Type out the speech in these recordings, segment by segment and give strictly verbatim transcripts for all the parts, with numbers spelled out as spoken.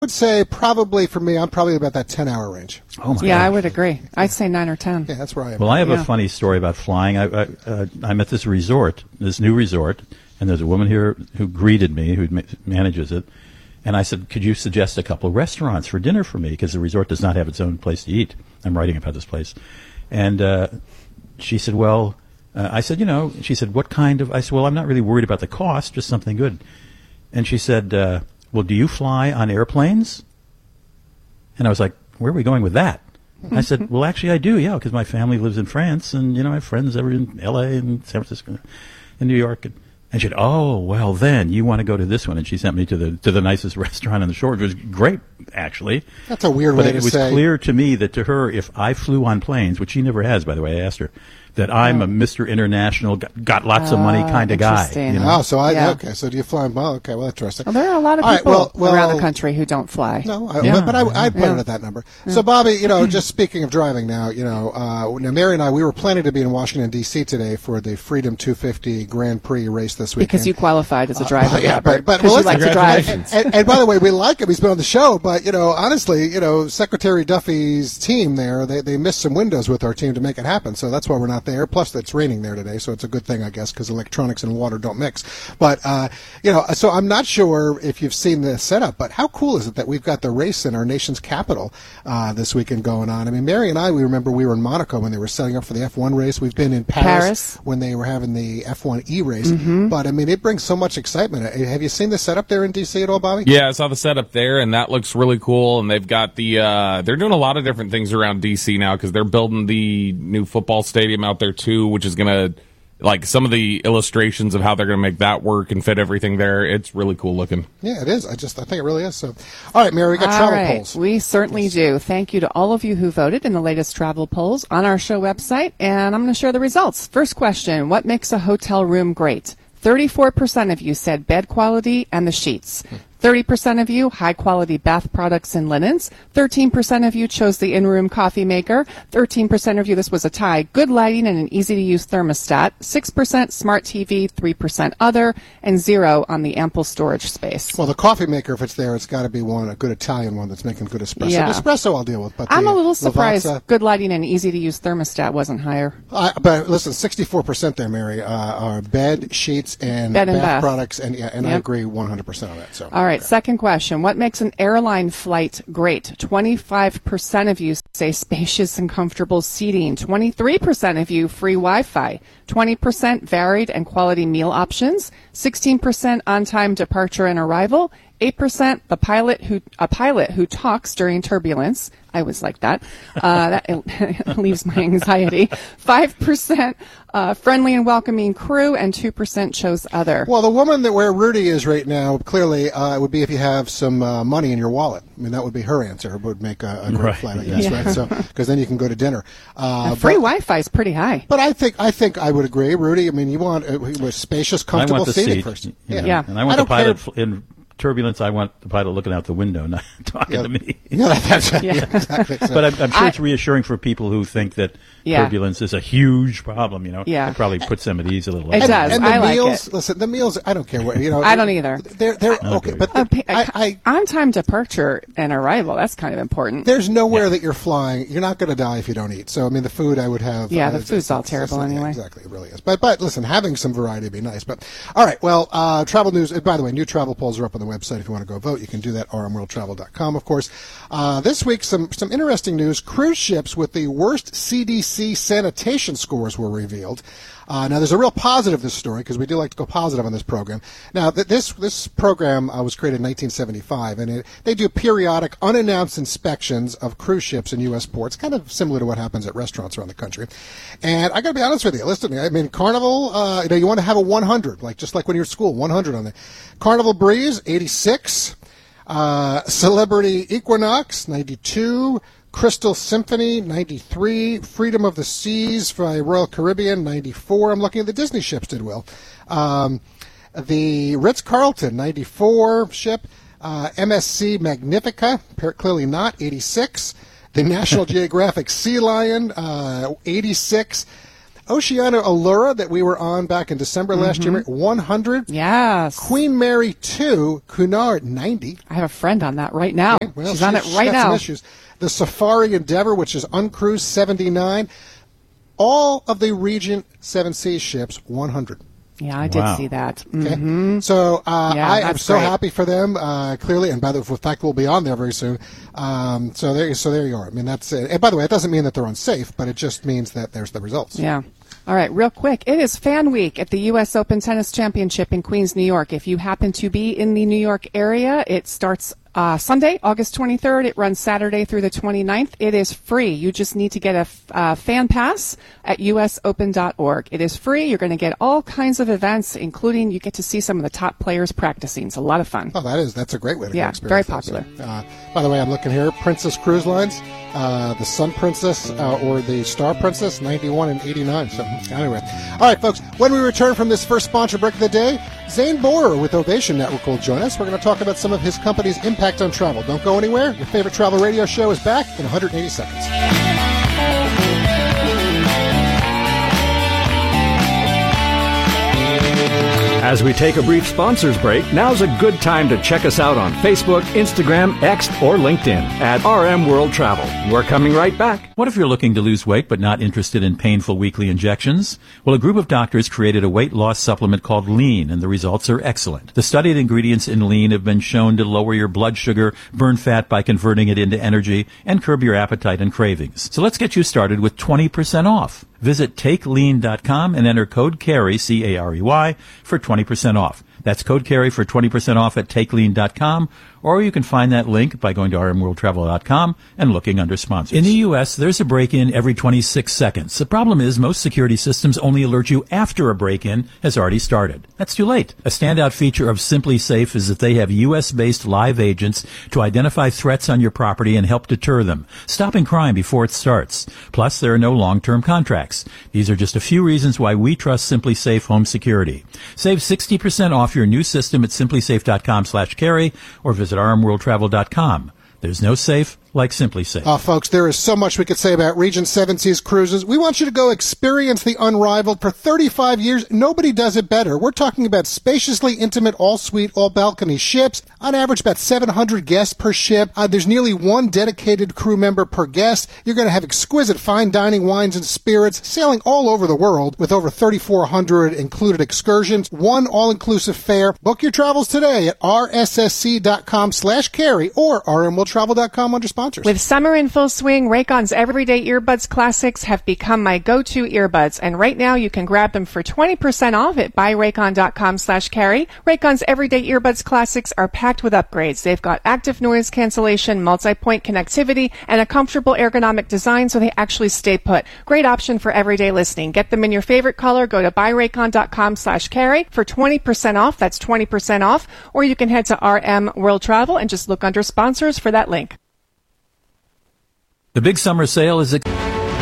would say probably for me, I'm probably about that ten-hour range. Oh my Yeah, gosh. I would agree. I'd say nine or ten. Yeah, that's where I am. Well, I have Yeah. a funny story about flying. I, I, uh, I'm at this resort, this new resort, and there's a woman here who greeted me, who ma- manages it, and I said, could you suggest a couple of restaurants for dinner for me? Because the resort does not have its own place to eat. I'm writing about this place. And uh, she said, well, uh, I said, you know, she said, what kind of, I said, well, I'm not really worried about the cost, just something good. And she said, uh, well, do you fly on airplanes? And I was like, where are we going with that? I said, well, actually, I do, yeah, because my family lives in France, and, you know, I have friends over in L A and San Francisco and New York. And, and she said, oh, well, then you want to go to this one. And she sent me to the to the nicest restaurant on the shore. It was great, actually. That's a weird but way it to was say. clear to me that to her, if I flew on planes, which she never has, by the way, I asked her, that I'm a Mister International, got, got lots of money kind of guy. interesting. You know? Oh, so I Yeah. okay. So do you fly? Well, okay, well, interesting. Well, there are a lot of All right, people well- well- around the country who don't fly. No, I, Yeah. but, but I, I'd put Yeah. it at that number. So, Bobby, you know, just speaking of driving now, you know, uh, now Mary and I, we were planning to be in Washington, D C today for the Freedom two fifty Grand Prix race this weekend. Because you qualified as a driver, Uh, yeah, Robert, but, but 'cause well, you like to listen, drive. And, and, and by the way, we like him. He's been on the show, but you know, honestly, you know, Secretary Duffy's team there, they they missed some windows with our team to make it happen. So that's why we're not there. Plus, it's raining there today, so it's a good thing, I guess, because electronics and water don't mix. But uh, you know, so I'm not sure if you've seen the setup, but how cool is it that we've got the race in our nation's capital uh, this weekend going on? I mean, Mary and I, we remember we were in Monaco when they were setting up for the F one race. We've been in Paris, Paris. when they were having the F one E race. Mm-hmm. But I mean, it brings so much excitement. Uh, Have you seen the setup there in D C at all, Bobby? Yeah, I saw the setup there, and that looks really cool. And they've got the uh, they're doing a lot of different things around D C now because they're building the new football stadium out there too, which is gonna like some of the illustrations of how they're gonna make that work and fit everything there. It's really cool looking. Yeah, it is. I just I think it really is. So, all right, Mary, we got All travel right. polls. We certainly do. Thank you to all of you who voted in the latest travel polls on our show website, and I'm going to share the results. First question, what makes a hotel room great? thirty-four percent of you said bed quality and the sheets. thirty percent of you, high-quality bath products and linens. thirteen percent of you chose the in-room coffee maker. thirteen percent of you, this was a tie, good lighting and an easy-to-use thermostat. six percent smart T V, three percent other, and zero on the ample storage space. Well, the coffee maker, if it's there, it's got to be one, a good Italian one that's making good espresso. Yeah. Espresso I'll deal with. But I'm the a little surprised Lavazza- good lighting and easy-to-use thermostat wasn't higher. I, but listen, sixty-four percent there, Mary, uh, are bed, sheets, and Bed and bath, bath. products. And yeah, and I Yep. agree one hundred percent on that. So. All right, second question. What makes an airline flight great? twenty-five percent of you say spacious and comfortable seating. twenty-three percent of you free Wi-Fi. twenty percent varied and quality meal options. sixteen percent on-time departure and arrival. eight percent the pilot who a pilot who talks during turbulence. I always like that. Uh, that it leaves my anxiety. five percent uh, friendly and welcoming crew, and two percent chose other. Well, the woman that where Rudy is right now, clearly, uh, it would be if you have some uh, money in your wallet. I mean, that would be her answer. It would make a, a great Right. flight, I guess, Yeah. right? So, because then you can go to dinner. Uh, And free but, Wi-Fi is pretty high. but I think I think I would agree, Rudy. I mean, you want uh, with spacious, I comfortable want the seating seat. first. you Yeah. know, Yeah. And I I want the don't pilot care- fl- in turbulence. I want the pilot looking out the window, not talking Yeah. to me. Yeah, that's right. Yeah. Yeah, exactly. So- But I'm, I'm sure I- it's reassuring for people who think that Yeah. turbulence is a huge problem. You know, Yeah. it probably puts them at ease a little. It bit. does. And the I like meals, it. listen, the meals, I don't care what, you know. I don't either. They're, they're okay, but A, the, pa- I, I, on-time departure and arrival, that's kind of important. there's nowhere that you're flying. You're not going to die if you don't eat. So, I mean, the food I would have. Yeah, uh, the it's- food's all it's- terrible it's- yeah, anyway. exactly, it really is. But, but listen, having some variety would be nice. But, all right, well, uh, travel news, by the way, new travel polls are up on the website. If you want to go vote, you can do that, r m world travel dot com, of course. Uh, this week, some, some interesting news. Cruise ships with the worst C D C sanitation scores were revealed. Uh, now, there's a real positive this story because we do like to go positive on this program. Now, th- this this program uh, was created in nineteen seventy-five, and it, they do periodic, unannounced inspections of cruise ships in U S ports, kind of similar to what happens at restaurants around the country. And I got to be honest with you. Listen, I mean, Carnival, uh, you know, you want to have a one hundred, like just like when you're at school, one hundred on there. Carnival Breeze, eighty-six. Uh, Celebrity Equinox, ninety-two. Crystal Symphony, ninety-three. Freedom of the Seas by Royal Caribbean, ninety-four. I'm looking at the Disney ships did well. Um, the Ritz-Carlton, ninety-four ship. Uh, M S C Magnifica, clearly not, eighty-six. The National Geographic Sea Lion, uh, eighty-six. Oceania Allura that we were on back in December mm-hmm. last year, one hundred. Yes. Queen Mary two, Cunard, ninety. I have a friend on that right now. Okay, well, she's, she's on it right got now. Some issues. The Safari Endeavor, which is uncruised, seventy-nine. All of the Regent Seven Seas ships, one hundred. Yeah, I did wow. see that. Okay. Mm-hmm. So uh, yeah, I am so great. happy for them, uh, clearly, and by the fact we'll be on there very soon. Um, so there, so there you are. I mean, that's it. And by the way, it doesn't mean that they're unsafe, but it just means that there's the results. Yeah. All right, real quick. It is Fan Week at the U S Open Tennis Championship in Queens, New York. If you happen to be in the New York area, it starts uh, Sunday, August twenty-third. It runs Saturday through the twenty-ninth. It is free. You just need to get a uh, fan pass at U S open dot org. It is free. You're going to get all kinds of events, including you get to see some of the top players practicing. It's a lot of fun. Oh, that is that's a great way to yeah, go experience very that. popular. So, uh, by the way, I'm looking here. Princess Cruise Lines, uh, the Sun Princess uh, or the Star Princess, ninety-one and eighty-nine. So anyway, all right, folks. When we return from this first sponsor break of the day, Zane Borer with Ovation Network will join us. We're going to talk about some of his company's impact on travel. Don't go anywhere. Your favorite travel radio show is back in one hundred eighty seconds. As we take a brief sponsors break, now's a good time to check us out on Facebook, Instagram, X, or LinkedIn at R M World Travel. We're coming right back. What if you're looking to lose weight but not interested in painful weekly injections? Well, a group of doctors created a weight loss supplement called Lean, and the results are excellent. The studied ingredients in Lean have been shown to lower your blood sugar, burn fat by converting it into energy, and curb your appetite and cravings. So let's get you started with twenty percent off. Visit take lean dot com and enter code CAREY, C A R E Y, for twenty percent off. That's code CAREY for twenty percent off at take lean dot com, or you can find that link by going to r m world travel dot com and looking under sponsors. In the U S, there's a break-in every twenty-six seconds. The problem is most security systems only alert you after a break-in has already started. That's too late. A standout feature of Simply Safe is that they have U S-based live agents to identify threats on your property and help deter them, stopping crime before it starts. Plus, there are no long-term contracts. These are just a few reasons why we trust Simply Safe Home Security. Save sixty percent off your new system at simply safe dot com slash carry or visit r m world travel dot com. There's no safe like Simply Safe. Uh, folks, there is so much we could say about Regent Seven Seas Cruises. We want you to go experience the unrivaled. For thirty-five years, nobody does it better. We're talking about spaciously intimate, all-suite, all-balcony ships. On average, about seven hundred guests per ship. Uh, there's nearly one dedicated crew member per guest. You're going to have exquisite fine dining wines and spirits, sailing all over the world with over thirty-four hundred included excursions. One all-inclusive fare. Book your travels today at r s s c dot com slash carry or r m world travel dot com under sponsors. With summer in full swing, Raycon's Everyday Earbuds Classics have become my go-to earbuds, and right now you can grab them for twenty percent off at buy raycon dot com slash carry. Raycon's Everyday Earbuds Classics are packed with upgrades. They've got active noise cancellation, multi-point connectivity, and a comfortable ergonomic design so they actually stay put. Great option for everyday listening. Get them in your favorite color. Go to buy raycon dot com slash carry for twenty percent off. That's twenty percent off. Or you can head to R M World Travel and just look under sponsors for that link. The big summer sale is... Ex-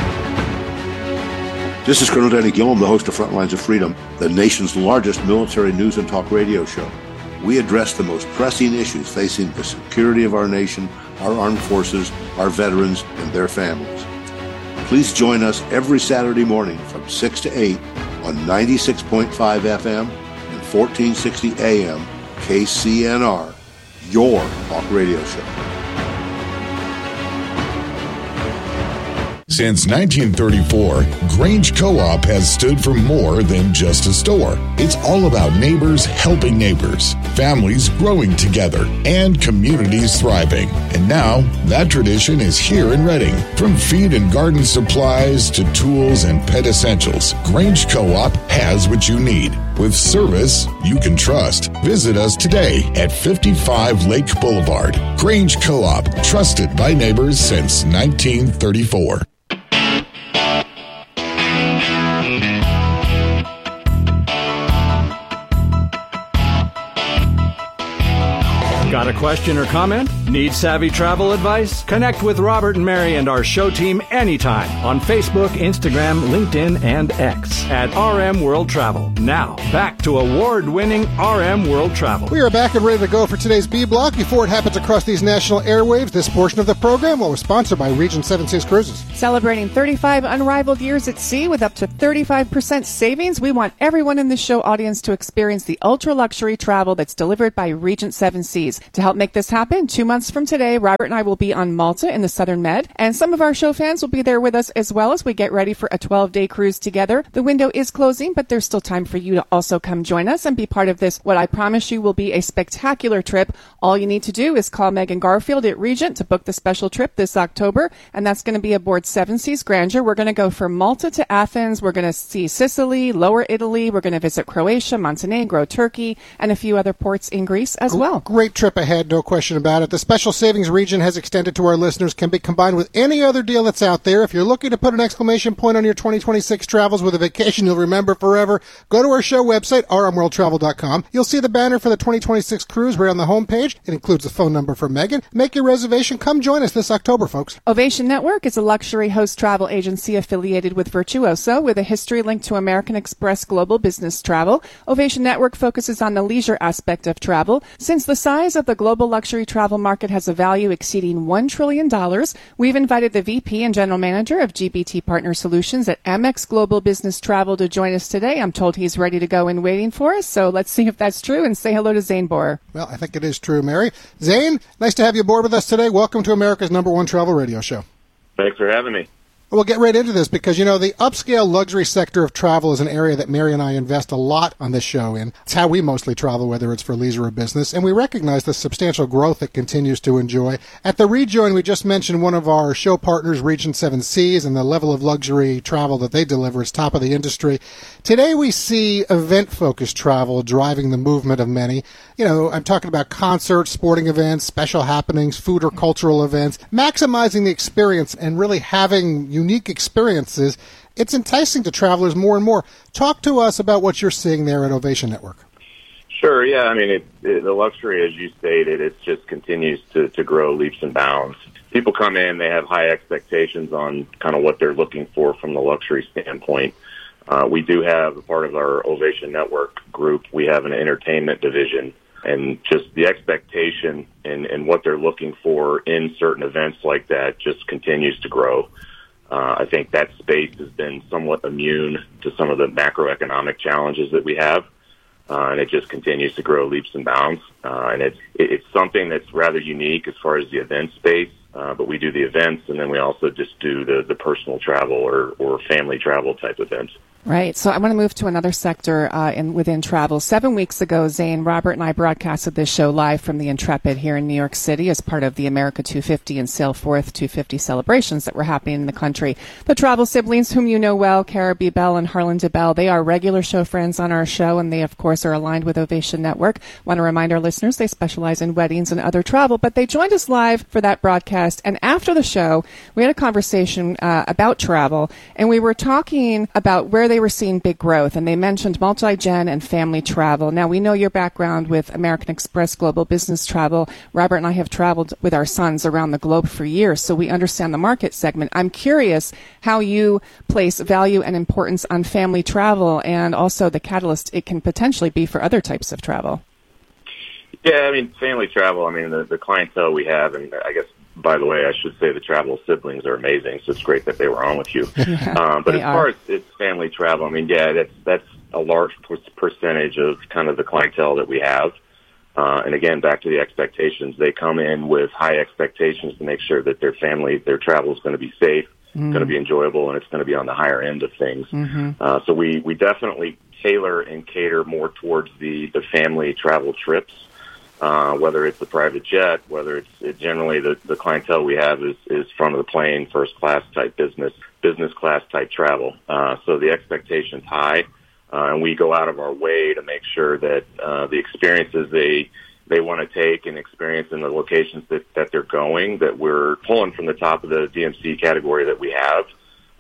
This is Colonel Danny Gillum, the host of Frontlines of Freedom, the nation's largest military news and talk radio show. We address the most pressing issues facing the security of our nation, our armed forces, our veterans, and their families. Please join us every Saturday morning from six to eight on ninety-six point five F M and fourteen sixty A M K C N R, your talk radio show. Since nineteen thirty-four, Grange Co-op has stood for more than just a store. It's all about neighbors helping neighbors, families growing together, and communities thriving. And now, that tradition is here in Reading. From feed and garden supplies to tools and pet essentials, Grange Co-op has what you need. With service you can trust. Visit us today at fifty-five Lake Boulevard. Grange Co-op, trusted by neighbors since nineteen thirty-four. Got Got a question or comment? Need savvy travel advice? Connect with Robert and Mary and our show team anytime on Facebook, Instagram, LinkedIn, and X at R M World Travel. Now, back to award-winning R M World Travel. We are back and ready to go for today's B Block. Before it happens across these national airwaves, this portion of the program was sponsored by Regent Seven Seas Cruises. Celebrating thirty-five unrivaled years at sea with up to thirty-five percent savings, we want everyone in the show audience to experience the ultra-luxury travel that's delivered by Regent Seven Seas. To help make this happen, two months from today, Robert and I will be on Malta in the Southern Med, and some of our show fans will be there with us as well as we get ready for a twelve-day cruise together. The window is closing, but there's still time for you to also come join us and be part of this, what I promise you will be a spectacular trip. All you need to do is call Megan Garfield at Regent to book the special trip this October, and that's going to be aboard Seven Seas Grandeur. We're going to go from Malta to Athens. We're going to see Sicily, Lower Italy. We're going to visit Croatia, Montenegro, Turkey, and a few other ports in Greece as well. Great trip ahead, no question about it. The special savings Regent has extended to our listeners can be combined with any other deal that's out there. If you're looking to put an exclamation point on your twenty twenty-six travels with a vacation you'll remember forever, go to our show website, r m world travel dot com. You'll see the banner for the twenty twenty-six cruise right on the homepage. It includes a phone number for Megan. Make your reservation. Come join us this October, folks. Ovation Network is a luxury host travel agency affiliated with Virtuoso with a history linked to American Express Global Business Travel. Ovation Network focuses on the leisure aspect of travel. Since the size of the global luxury travel market has a value exceeding one trillion dollars, we've invited the V P and General Manager of G B T Partner Solutions at Amex Global Business Travel to join us today. I'm told he's ready to go and waiting for us, so let's see if that's true and say hello to Zane Borer. Well, I think it is true, Mary. Zane, nice to have you aboard with us today. Welcome to America's number one travel radio show. Thanks for having me. We'll get right into this because, you know, the upscale luxury sector of travel is an area that Mary and I invest a lot on this show in. It's how we mostly travel, whether it's for leisure or business, and we recognize the substantial growth it continues to enjoy. At the Rejoin, we just mentioned one of our show partners, Regent Seven Seas, and the level of luxury travel that they deliver is top of the industry. Today we see event-focused travel driving the movement of many. You know, I'm talking about concerts, sporting events, special happenings, food or cultural events, maximizing the experience and really having unique experiences. It's enticing to travelers more and more. Talk to us about what you're seeing there at Ovation Network. Sure, yeah. I mean, it, it, the luxury, as you stated, it just continues to, to grow leaps and bounds. People come in, they have high expectations on kind of what they're looking for from the luxury standpoint. Uh, we do have a part of our Ovation Network group. We have an entertainment division, and just the expectation and, and what they're looking for in certain events like that just continues to grow. Uh, I think that space has been somewhat immune to some of the macroeconomic challenges that we have, uh, and it just continues to grow leaps and bounds. Uh, and it's it's something that's rather unique as far as the event space, uh, but we do the events, and then we also just do the, the personal travel or, or family travel type events. Right. So I want to move to another sector uh, in within travel. Seven weeks ago, Zane, Robert, and I broadcasted this show live from the Intrepid here in New York City as part of the America two fifty and Sailforth two fifty celebrations that were happening in the country. The travel siblings, whom you know well, Cara B. Bell and Harlan DeBell, they are regular show friends on our show, and they, of course, are aligned with Ovation Network. Want to remind our listeners they specialize in weddings and other travel, but they joined us live for that broadcast. And after the show, we had a conversation uh, about travel, and we were talking about where they were seeing big growth, and they mentioned multi-gen and family travel. Now, we know your background with American Express Global Business Travel. Robert and I have traveled with our sons around the globe for years, so we understand the market segment. I'm curious how you place value and importance on family travel and also the catalyst it can potentially be for other types of travel. Yeah, I mean, family travel, I mean, the, the clientele we have, and I guess, by the way, I should say the travel siblings are amazing, so it's great that they were on with you. Yeah, um, but as are. far as it's family travel, I mean, yeah, that's that's a large percentage of kind of the clientele that we have. Uh, and again, back to the expectations, they come in with high expectations to make sure that their family, their travel is going to be safe, mm-hmm. going to be enjoyable, and it's going to be on the higher end of things. Mm-hmm. Uh, so we, we definitely tailor and cater more towards the, the family travel trips. Uh, whether it's a private jet, whether it's it generally the, the clientele we have is, is front of the plane, first class type business, business class type travel. Uh, so the expectation's high, uh, and we go out of our way to make sure that uh, the experiences they they want to take and experience in the locations that, that they're going, that we're pulling from the top of the D M C category that we have.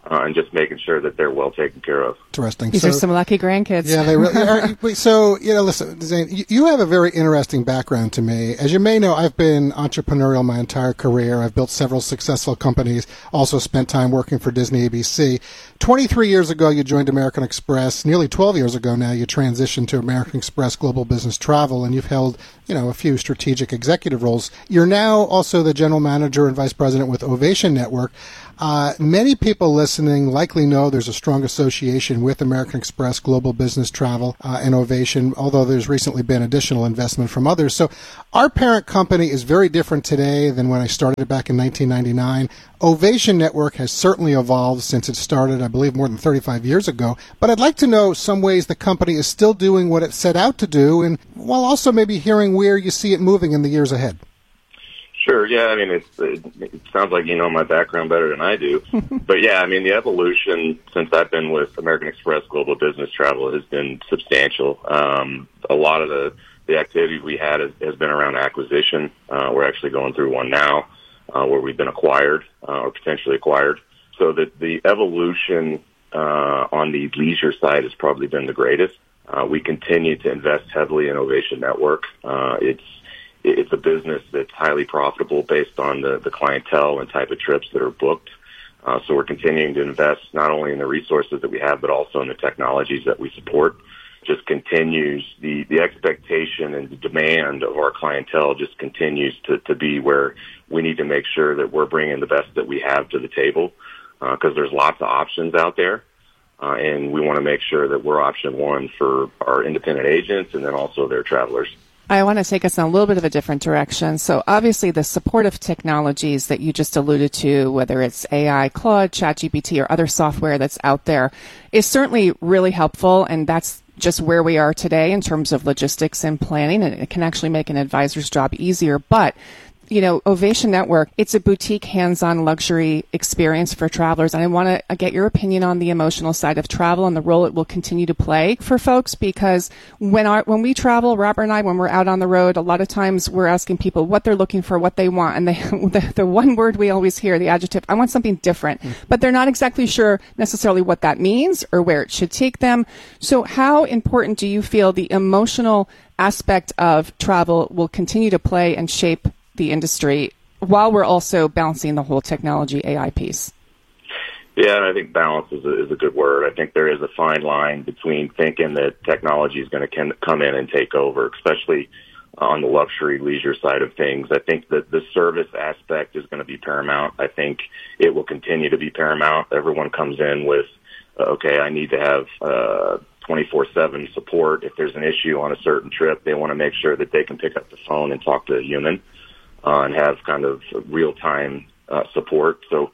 uh, and just making sure that they're well taken care of. Interesting. These so, are some lucky grandkids. Yeah, they really are. So, you know, listen, Zane, you, you have a very interesting background to me. As you may know, I've been entrepreneurial my entire career. I've built several successful companies, also spent time working for Disney A B C. twenty-three years ago, you joined American Express. Nearly twelve years ago now, you transitioned to American Express Global Business Travel, and you've held, you know, a few strategic executive roles. You're now also the general manager and vice president with Ovation Network. Uh, many people listening likely know there's a strong association with American Express Global Business Travel uh, and Ovation, although there's recently been additional investment from others. So our parent company is very different today than when I started it back in nineteen ninety-nine. Ovation Network has certainly evolved since it started, I believe, more than thirty-five years ago. But I'd like to know some ways the company is still doing what it set out to do, and while also maybe hearing where you see it moving in the years ahead. Sure. Yeah. I mean, it's, it, it sounds like you know my background better than I do. But yeah, I mean, the evolution since I've been with American Express Global Business Travel has been substantial. Um, a lot of the, the activity we had has, has been around acquisition. Uh, we're actually going through one now uh, where we've been acquired uh, or potentially acquired. So the, the evolution uh, on the leisure side has probably been the greatest. Uh, we continue to invest heavily in Ovation Network. Uh, it's It's a business that's highly profitable based on the, the clientele and type of trips that are booked. Uh, so we're continuing to invest not only in the resources that we have, but also in the technologies that we support. Just continues, the, the expectation and the demand of our clientele just continues to, to be where we need to make sure that we're bringing the best that we have to the table, because uh, there's lots of options out there. Uh, and we want to make sure that we're option one for our independent agents and then also their travelers. I want to take us in a little bit of a different direction. So obviously the supportive technologies that you just alluded to, whether it's A I, Claude, ChatGPT, or other software that's out there, is certainly really helpful. And that's just where we are today in terms of logistics and planning. And it can actually make an advisor's job easier. But you know, Ovation Network, it's a boutique hands-on luxury experience for travelers. And I want to get your opinion on the emotional side of travel and the role it will continue to play for folks, because when our, when we travel, Robert and I, when we're out on the road, a lot of times we're asking people what they're looking for, what they want. And they, the, the one word we always hear, the adjective, I want something different. Mm. But they're not exactly sure necessarily what that means or where it should take them. So how important do you feel the emotional aspect of travel will continue to play and shape the industry while we're also balancing the whole technology A I piece? Yeah, and I think balance is a, is a good word. I think there is a fine line between thinking that technology is going to come in and take over, especially on the luxury leisure side of things. I think that the service aspect is going to be paramount. I think it will continue to be paramount. Everyone comes in with, okay, I need to have uh, twenty-four seven support. If there's an issue on a certain trip, they want to make sure that they can pick up the phone and talk to a human. Uh, and have kind of real-time uh, support. So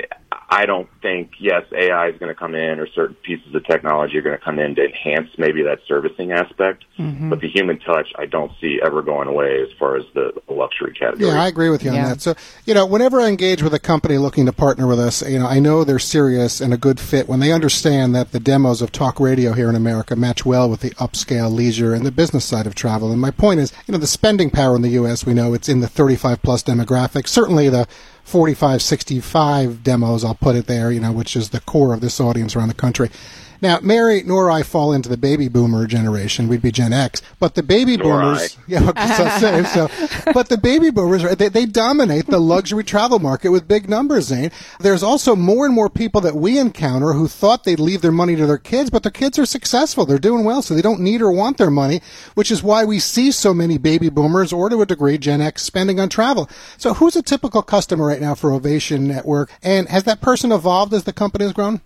I don't think, yes, A I is going to come in or certain pieces of technology are going to come in to enhance maybe that servicing aspect. Mm-hmm. But the human touch, I don't see ever going away as far as the luxury category. Yeah, I agree with you on yeah. that. So, you know, whenever I engage with a company looking to partner with us, you know, I know they're serious and a good fit when they understand that the demos of talk radio here in America match well with the upscale leisure and the business side of travel. And my point is, you know, the spending power in the U S, we know it's in the thirty-five plus demographic. Certainly the forty-five sixty-five demos, I'll put it there, you know, which is the core of this audience around the country. Now, Mary nor I fall into the baby boomer generation. We'd be Gen X. But the baby nor boomers, yeah, so, same, so, but the baby boomers, they, they dominate the luxury travel market with big numbers, Zane. There's also more and more people that we encounter who thought they'd leave their money to their kids, but their kids are successful. They're doing well, so they don't need or want their money, which is why we see so many baby boomers, or to a degree, Gen X, spending on travel. So who's a typical customer right now for Ovation Network? And has that person evolved as the company has grown?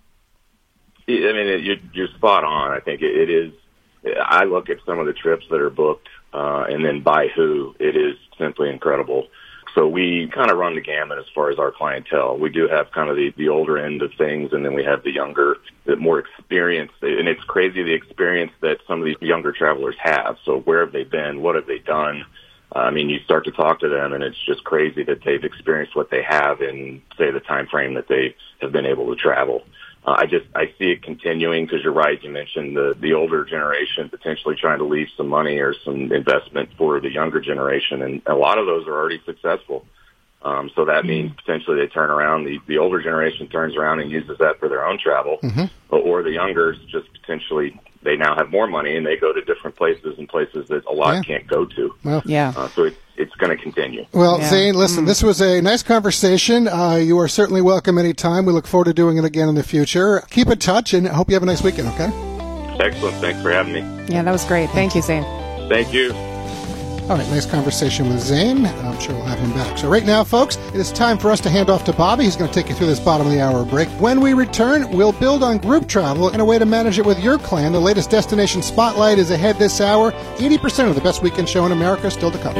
I mean, it, you're, you're spot on. I think it, it is. I look at some of the trips that are booked, uh, and then by who. It is simply incredible. So we kind of run the gamut as far as our clientele. We do have kind of the, the older end of things, and then we have the younger, the more experienced. And it's crazy the experience that some of these younger travelers have. So where have they been? What have they done? Uh, I mean, you start to talk to them, and it's just crazy that they've experienced what they have in, say, the time frame that they have been able to travel. Uh, I just, I see it continuing because you're right. You mentioned the, the older generation potentially trying to leave some money or some investment for the younger generation. And a lot of those are already successful. Um, so that means potentially they turn around, the, the older generation turns around and uses that for their own travel, mm-hmm. or, or the younger just potentially, they now have more money and they go to different places and places that a lot yeah. can't go to. Well, yeah. Uh, so it's, it's going to continue. Well, yeah. Zane, listen, mm. this was a nice conversation. Uh, you are certainly welcome anytime. We look forward to doing it again in the future. Keep in touch and I hope you have a nice weekend, okay? Excellent. Thanks for having me. Yeah, that was great. Thank you, Zane. Thank you. All right, nice conversation with Zane. I'm sure we'll have him back. So right now, folks, it is time for us to hand off to Bobby. He's going to take you through this bottom of the hour break. When we return, we'll build on group travel and a way to manage it with your clan. The latest destination spotlight is ahead this hour. eighty percent of the best weekend show in America still to come.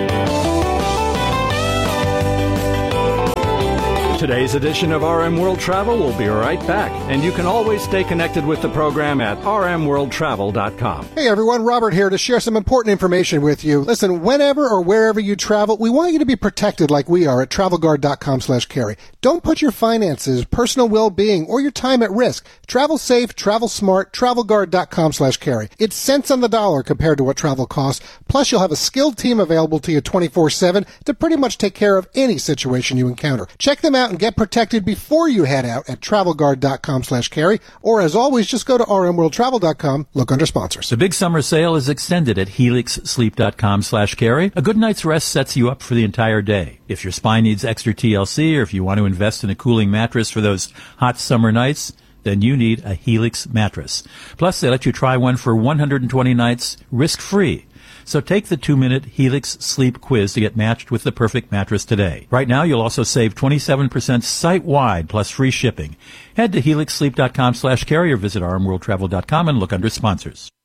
Today's edition of R M World Travel will be right back, and you can always stay connected with the program at r m world travel dot com. Hey everyone, Robert here to share some important information with you. Listen, whenever or wherever you travel, we want you to be protected like we are at travel guard dot com slash carry. Don't put your finances, personal well-being, or your time at risk. Travel safe, travel smart, travel guard dot com slash carry. It's cents on the dollar compared to what travel costs. Plus, you'll have a skilled team available to you twenty-four seven to pretty much take care of any situation you encounter. Check them out and get protected before you head out at travel guard dot com slash carry, or as always, just go to r m world travel dot com, look under sponsors. The big summer sale is extended at helix sleep dot com slash carry. A good night's rest sets you up for the entire day. If your spine needs extra T L C, or if you want to invest in a cooling mattress for those hot summer nights, then you need a Helix mattress. Plus, they let you try one for one hundred twenty nights risk-free. So take the two-minute Helix Sleep Quiz to get matched with the perfect mattress today. Right now, you'll also save twenty-seven percent site-wide plus free shipping. Head to helix sleep dot com slash carry or visit r m world travel dot com and look under sponsors.